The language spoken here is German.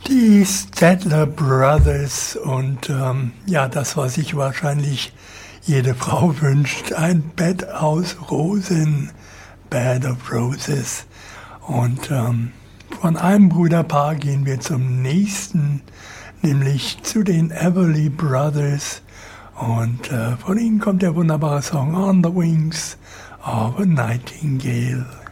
Die Statler Brothers und ja, das, was sich wahrscheinlich jede Frau wünscht, ein Bett aus Rosen, Bed of Roses. Und von einem Bruderpaar gehen wir zum nächsten, nämlich zu den Everly Brothers. Und von ihnen kommt der wunderbare Song On the Wings of a Nightingale.